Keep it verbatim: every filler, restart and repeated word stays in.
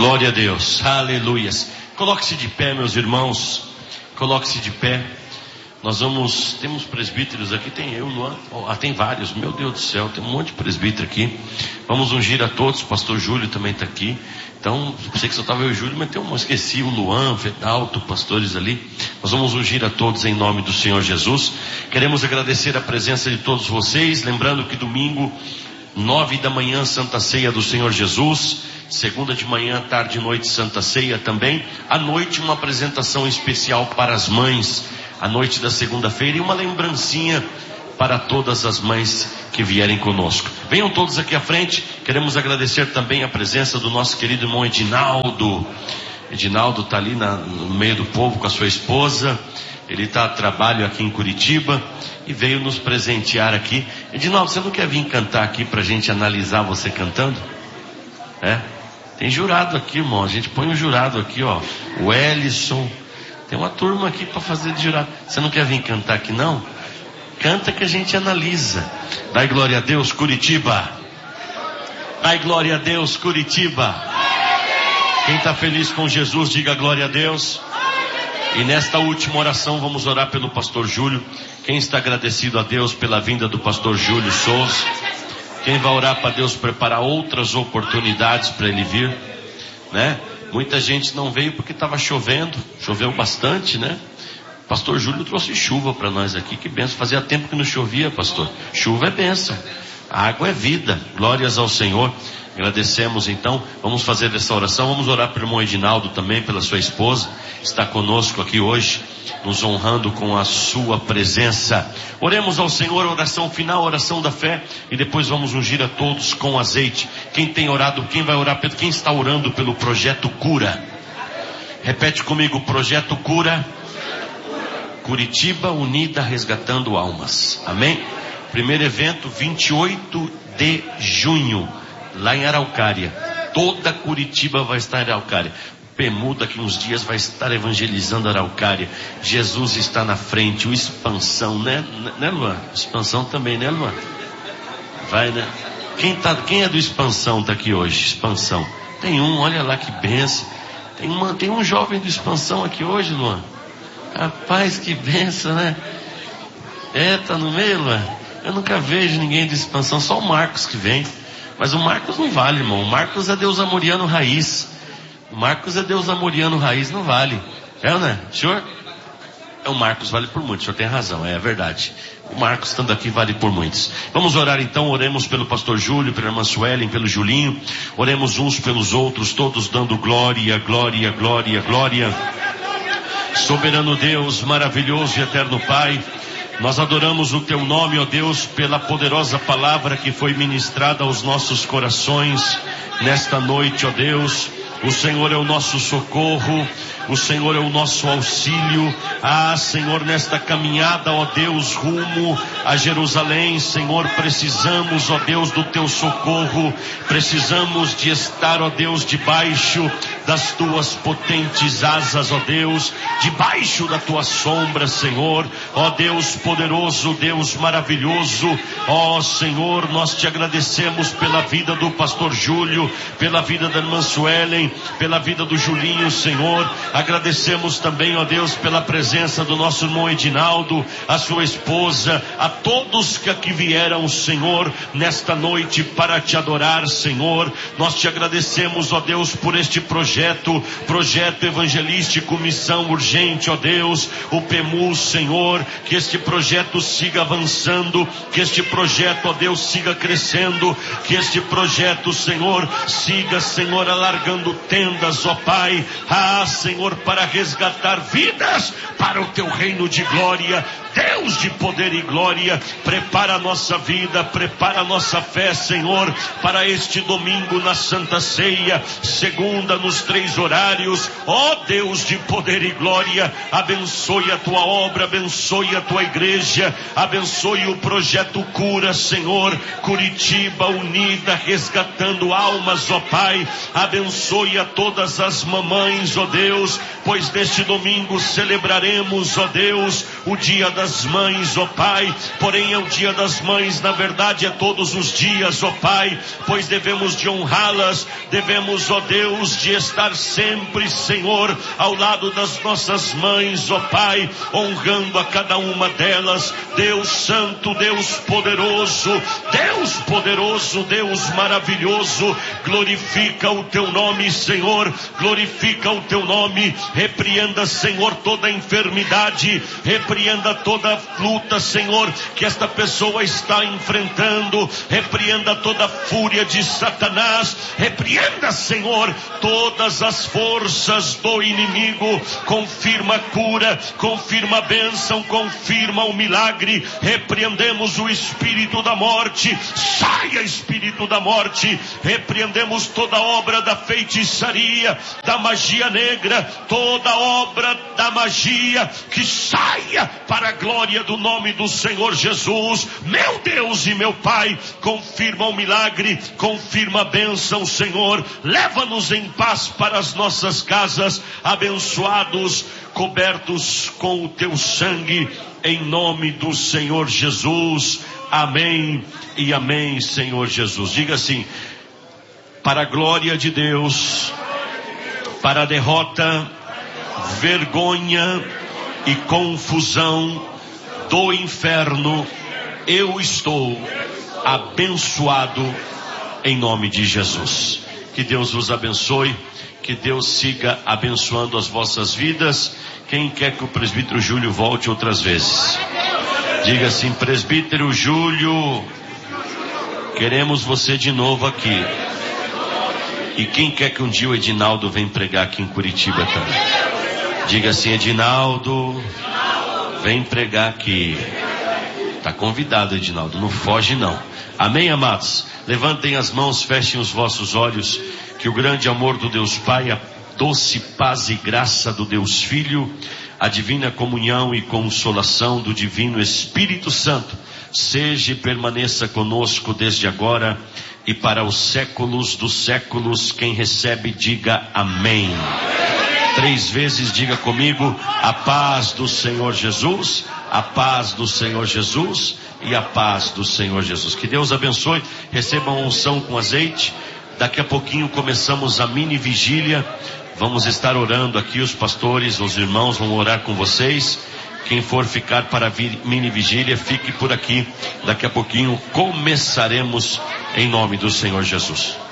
Glória a Deus, aleluias. Coloque-se de pé, meus irmãos, coloque-se de pé. Nós vamos, temos presbíteros aqui, tem eu, Luan, ah, tem vários, meu Deus do céu, tem um monte de presbítero aqui. Vamos ungir a todos, o pastor Júlio também está aqui. Então, pensei que só estava eu e o Júlio, mas tem um, esqueci o Luan, o Fedalto, pastores ali. Nós vamos ungir a todos em nome do Senhor Jesus. Queremos agradecer a presença de todos vocês, lembrando que domingo, nove da manhã, Santa Ceia do Senhor Jesus. Segunda de manhã, tarde e noite, Santa Ceia também. À noite, uma apresentação especial para as mães, à noite da segunda-feira, e uma lembrancinha para todas as mães que vierem conosco. Venham todos aqui à frente. Queremos agradecer também a presença do nosso querido irmão Edinaldo. Edinaldo está ali na, no meio do povo com a sua esposa. Ele está a trabalho aqui em Curitiba e veio nos presentear aqui. Edinaldo, você não quer vir cantar aqui para a gente analisar você cantando? É? Tem jurado aqui, irmão. A gente põe um jurado aqui, ó. O Ellison. Tem uma turma aqui para fazer de jurado. Você não quer vir cantar aqui, não? Canta que a gente analisa. Dai glória a Deus, Curitiba. Dai glória a Deus, Curitiba. Quem está feliz com Jesus, diga glória a Deus. E nesta última oração vamos orar pelo pastor Júlio. Quem está agradecido a Deus pela vinda do pastor Júlio Souza? Quem vai orar para Deus preparar outras oportunidades para ele vir, né? Muita gente não veio porque estava chovendo, choveu bastante, né? Pastor Júlio trouxe chuva para nós aqui, que benção. Fazia tempo que não chovia, pastor. Chuva é bênção, a água é vida. Glórias ao Senhor. Agradecemos então, vamos fazer essa oração. Vamos orar pelo irmão Edinaldo também, pela sua esposa, está conosco aqui hoje, nos honrando com a sua presença. Oremos ao Senhor, oração final, oração da fé, e depois vamos ungir a todos com azeite. Quem tem orado, quem vai orar, quem está orando pelo projeto Cura? Repete comigo, projeto Cura, Curitiba Unida Resgatando Almas. Amém? Primeiro evento, vinte e oito de junho, lá em Araucária. Toda Curitiba vai estar em Araucária. Pemu daqui uns dias vai estar evangelizando Araucária. Jesus está na frente. O Expansão, né, né Luan? Expansão também, né Luan? Vai, né? Quem, tá, quem é do Expansão está aqui hoje? Expansão. Tem um, olha lá que benção. Tem, uma, tem um jovem do Expansão aqui hoje, Luan. Rapaz, que benção, né? É, tá no meio, Luan? Eu nunca vejo ninguém do Expansão, só o Marcos que vem. Mas o Marcos não vale, irmão. O Marcos é Deus amoriano raiz. O Marcos é Deus amoriano raiz, não vale. É, né? Senhor? O Marcos vale por muitos, o senhor tem razão, é verdade. O Marcos estando aqui vale por muitos. Vamos orar então, oremos pelo pastor Júlio, pela irmã Suelen, pelo Julinho. Oremos uns pelos outros, todos dando glória, glória, glória, glória. Soberano Deus, maravilhoso e eterno Pai, nós adoramos o Teu nome, ó Deus, pela poderosa palavra que foi ministrada aos nossos corações nesta noite, ó Deus. O Senhor é o nosso socorro, o Senhor é o nosso auxílio. Ah, Senhor, nesta caminhada, ó Deus, rumo a Jerusalém, Senhor, precisamos, ó Deus, do Teu socorro. Precisamos de estar, ó Deus, debaixo das Tuas potentes asas, ó Deus, debaixo da Tua sombra, Senhor. Ó Deus poderoso, Deus maravilhoso, ó Senhor, nós Te agradecemos pela vida do pastor Júlio, pela vida da irmã Suelen, pela vida do Julinho, Senhor. Agradecemos também, ó Deus, pela presença do nosso irmão Edinaldo, a sua esposa, a todos que aqui vieram, Senhor, nesta noite para Te adorar, Senhor. Nós Te agradecemos, ó Deus, por este projeto, projeto evangelístico, missão urgente, ó Deus, o Pemu, Senhor, que este projeto siga avançando, que este projeto, ó Deus, siga crescendo, que este projeto, Senhor, siga, Senhor, alargando tendas, ó Pai, ah, Senhor, para resgatar vidas para o Teu reino de glória. Deus de poder e glória, prepara a nossa vida, prepara a nossa fé, Senhor, para este domingo na Santa Ceia, segunda nos três horários. Ó Deus de poder e glória, abençoe a Tua obra, abençoe a Tua igreja, abençoe o projeto Cura, Senhor, Curitiba Unida, resgatando almas, ó Pai. Abençoe a todas as mamães, ó Deus, pois neste domingo celebraremos, ó Deus, o dia das das Mães, ó Pai, porém é o dia das mães, na verdade é todos os dias, ó Pai, pois devemos de honrá-las, devemos, ó Deus, de estar sempre, Senhor, ao lado das nossas mães, ó Pai, honrando a cada uma delas. Deus Santo, Deus poderoso, Deus poderoso, Deus maravilhoso, glorifica o teu nome, Senhor, glorifica o teu nome. Repreenda, Senhor, toda enfermidade, repreenda toda luta, Senhor, que esta pessoa está enfrentando, repreenda toda fúria de Satanás, repreenda, Senhor, todas as forças do inimigo, confirma a cura, confirma a bênção, confirma o milagre. Repreendemos o espírito da morte, saia espírito da morte, repreendemos toda obra da feitiçaria, da magia negra, toda obra da magia, que saia para a glória do nome do Senhor Jesus. Meu Deus e meu Pai, confirma o milagre, confirma a bênção, Senhor, leva-nos em paz para as nossas casas, abençoados, cobertos com o teu sangue, em nome do Senhor Jesus. Amém e amém, Senhor Jesus. Diga assim: para a glória de Deus, para a derrota, vergonha e confusão do inferno, eu estou abençoado em nome de Jesus. Que Deus vos abençoe, que Deus siga abençoando as vossas vidas. Quem quer que o presbítero Júlio volte outras vezes? Diga assim: presbítero Júlio, queremos você de novo aqui. E quem quer que um dia o Edinaldo venha pregar aqui em Curitiba também? Diga assim: Edinaldo, vem pregar aqui. Está convidado, Edinaldo, não foge não. Amém, amados? Levantem as mãos, fechem os vossos olhos, que o grande amor do Deus Pai, a doce paz e graça do Deus Filho, a divina comunhão e consolação do divino Espírito Santo, seja e permaneça conosco desde agora e para os séculos dos séculos. Quem recebe, diga amém. Três vezes diga comigo: a paz do Senhor Jesus, a paz do Senhor Jesus e a paz do Senhor Jesus. Que Deus abençoe, recebam unção com azeite. Daqui a pouquinho começamos a mini vigília. Vamos estar orando aqui, os pastores, os irmãos vão orar com vocês. Quem for ficar para a mini vigília, fique por aqui. Daqui a pouquinho começaremos em nome do Senhor Jesus.